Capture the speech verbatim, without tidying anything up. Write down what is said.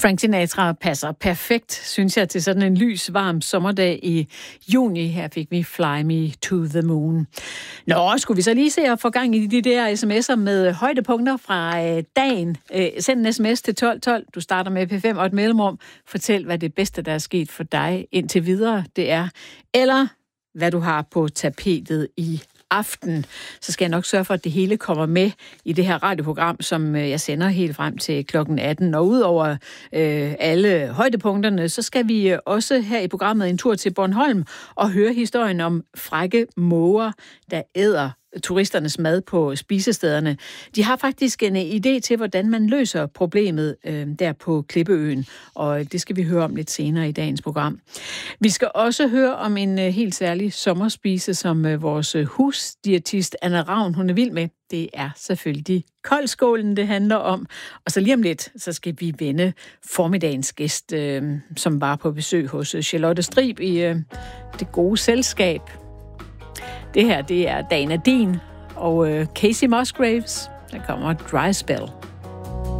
Frank Sinatra passer perfekt, synes jeg, til sådan en lys, varm sommerdag i juni. Her fik vi Fly Me to the Moon. Nå, skulle vi så lige se at få gang i de der sms'er med højdepunkter fra øh, dagen. Øh, send en sms til tolv tolv. Du starter med P fem og et mellemrum. Fortæl, hvad det bedste, der er sket for dig indtil videre, det er. Eller hvad du har på tapetet i aften, så skal jeg nok sørge for, at det hele kommer med i det her radioprogram, som jeg sender helt frem til klokken atten. Og udover øh, alle højdepunkterne, så skal vi også her i programmet en tur til Bornholm og høre historien om frække måger, der æder turisternes mad på spisestederne. De har faktisk en idé til, hvordan man løser problemet øh, der på Klippeøen, og det skal vi høre om lidt senere i dagens program. Vi skal også høre om en øh, helt særlig sommerspise, som øh, vores husdiætist Anna Ravn, hun er vild med. Det er selvfølgelig koldskålen, det handler om. Og så lige om lidt, så skal vi vende formiddagens gæst, øh, som var på besøg hos Charlotte Strib i øh, det gode selskab. Det her, det er Dana Dean og uh, Casey Musgraves. Der kommer Dry Spell.